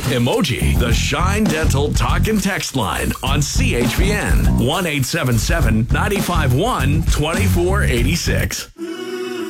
emoji. The Shine Dental Talk and Text line on CHPN 1-877-951-2486.